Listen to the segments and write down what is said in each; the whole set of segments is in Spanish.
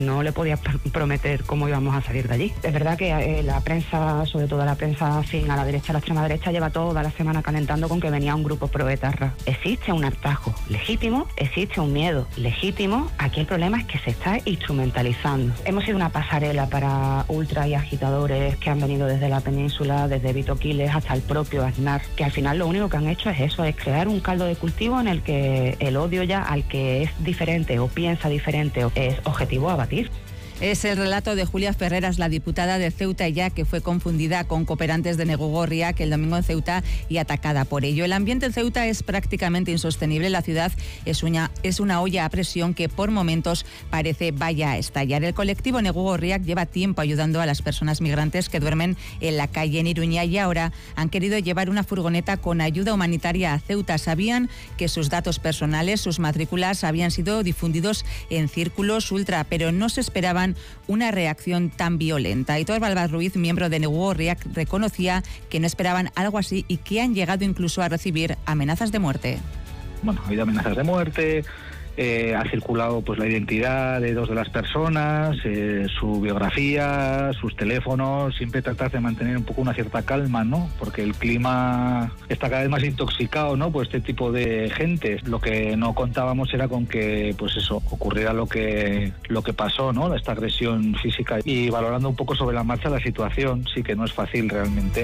No le podía prometer cómo íbamos a salir de allí. Es verdad que la prensa, sobre todo la prensa afín a la derecha, a la extrema derecha, lleva toda la semana calentando con que venía un grupo proetarra. Existe un hartazgo legítimo, existe un miedo legítimo. Aquí el problema es que se está instrumentalizando. Hemos sido una pasarela para ultra y agitadores que han venido desde la península, desde Vito Quiles hasta el propio Aznar, que al final lo único que han hecho es eso, es crear un caldo de cultivo en el que el odio ya al que es diferente o piensa diferente es objetivo a batir. Es el relato de Julia Ferreras, la diputada de Ceuta Ya, que fue confundida con cooperantes de Negugorriak el domingo en Ceuta y atacada por ello. El ambiente en Ceuta es prácticamente insostenible. La ciudad es una olla a presión que por momentos parece vaya a estallar. El colectivo Negugorriak lleva tiempo ayudando a las personas migrantes que duermen en la calle en Iruña y ahora han querido llevar una furgoneta con ayuda humanitaria a Ceuta. Sabían que sus datos personales, sus matrículas, habían sido difundidos en círculos ultra, pero no se esperaban una reacción tan violenta. Aitor Balbás Ruiz, miembro de Negugorriak, reconocía que no esperaban algo así y que han llegado incluso a recibir amenazas de muerte. Bueno, ha habido amenazas de muerte, ha circulado pues la identidad de dos de las personas, su biografía, sus teléfonos, siempre tratar de mantener un poco una cierta calma, ¿no? Porque el clima está cada vez más intoxicado, ¿no? Por este tipo de gente. Lo que no contábamos era con que, pues eso, ocurriera lo que pasó, ¿no? Esta agresión física. Y valorando un poco sobre la marcha la situación, sí que no es fácil realmente.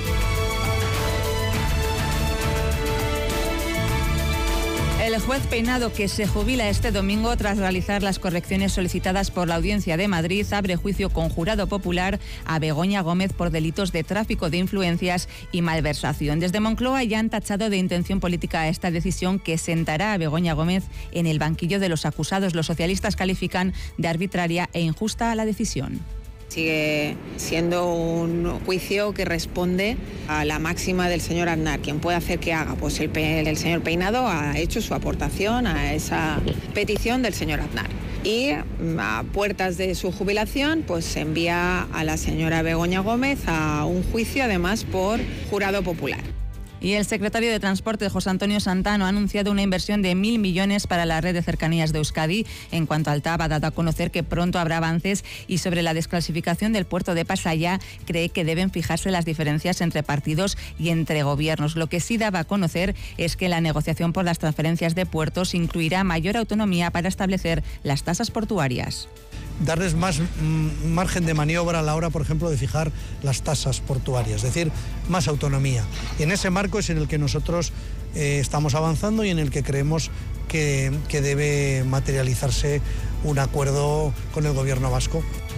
El juez Peinado, que se jubila este domingo tras realizar las correcciones solicitadas por la Audiencia de Madrid, abre juicio con jurado popular a Begoña Gómez por delitos de tráfico de influencias y malversación. Desde Moncloa ya han tachado de intención política esta decisión que sentará a Begoña Gómez en el banquillo de los acusados. Los socialistas califican de arbitraria e injusta la decisión. Sigue siendo un juicio que responde a la máxima del señor Aznar. ¿Quién puede hacer que haga? Pues el señor Peinado ha hecho su aportación a esa petición del señor Aznar. Y a puertas de su jubilación, pues se envía a la señora Begoña Gómez a un juicio, además, por jurado popular. Y el secretario de Transporte, José Antonio Santano, ha anunciado una inversión de 1.000 millones para la red de cercanías de Euskadi. En cuanto al TAV, ha dado a conocer que pronto habrá avances y sobre la desclasificación del puerto de Pasaia cree que deben fijarse las diferencias entre partidos y entre gobiernos. Lo que sí daba a conocer es que la negociación por las transferencias de puertos incluirá mayor autonomía para establecer las tasas portuarias. Darles más margen de maniobra a la hora, por ejemplo, de fijar las tasas portuarias, es decir, más autonomía. Y en ese marco es en el que nosotros estamos avanzando y en el que creemos que debe materializarse un acuerdo con el gobierno vasco.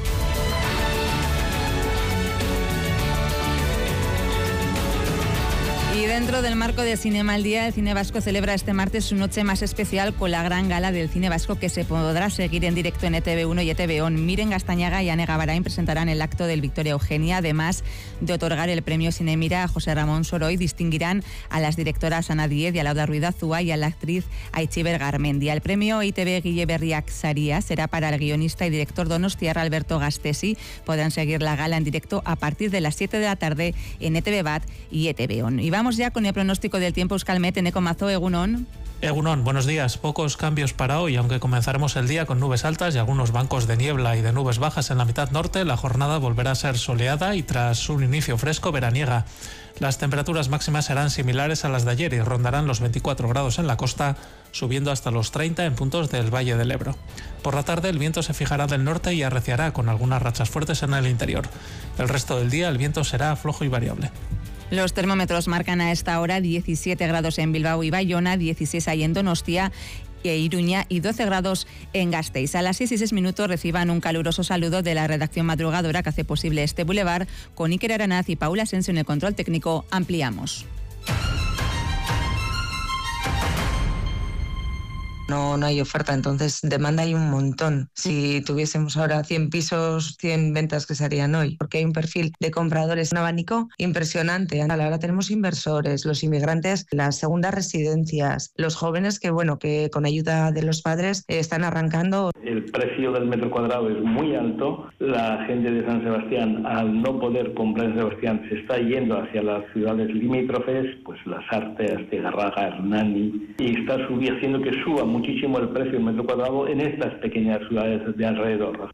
Y dentro del marco de Cinema al Día, el Cine Vasco celebra este martes su noche más especial con la gran gala del cine vasco que se podrá seguir en directo en ETV1 y ETV-ON. Miren Gastañaga y Ane Gavarain presentarán el acto del Victoria Eugenia. Además de otorgar el premio Cinemira a José Ramón Soroy, distinguirán a las directoras Ana Díez y a Lauda Ruiz Azúa y a la actriz Aitziber Garmendia. El premio ITV Guille Berriak Saria será para el guionista y director donostiarra Alberto Gastesi. Podrán seguir la gala en directo a partir de las 7 de la tarde en ETV Bat y ETV-ON. Y vamos ya con el pronóstico del tiempo. Euskalmet, Eneko Mazo, Egunon. Egunon, buenos días. Pocos cambios para hoy, aunque comenzaremos el día con nubes altas y algunos bancos de niebla y de nubes bajas en la mitad norte. La jornada volverá a ser soleada y tras un inicio fresco veraniega. Las temperaturas máximas serán similares a las de ayer y rondarán los 24 grados en la costa, subiendo hasta los 30 en puntos del Valle del Ebro. Por la tarde el viento se fijará del norte y arreciará con algunas rachas fuertes en el interior. El resto del día el viento será flojo y variable. Los termómetros marcan a esta hora 17 grados en Bilbao y Bayona, 16 ahí en Donostia e Iruña y 12 grados en Gasteiz. A las 6:06 reciban un caluroso saludo de la redacción madrugadora que hace posible este bulevar. Con Iker Aranaz y Paula Asensio en el control técnico. Ampliamos. No hay oferta, entonces demanda hay un montón. Si tuviésemos ahora 100 pisos, 100 ventas que se harían hoy, porque hay un perfil de compradores, un abanico impresionante. Ahora tenemos inversores, los inmigrantes, las segundas residencias, los jóvenes que con ayuda de los padres están arrancando. El precio del metro cuadrado es muy alto. La gente de San Sebastián, al no poder comprar en Sebastián, se está yendo hacia las ciudades limítrofes, pues Lasarte, Astigarraga, Hernani, y está haciendo que suba muchísimo el precio del metro cuadrado en estas pequeñas ciudades de alrededor.